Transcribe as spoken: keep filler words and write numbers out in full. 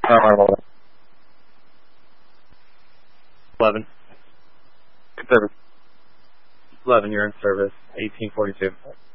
Uh, eleven. Good service. eleven, you're in service. eighteen forty-two.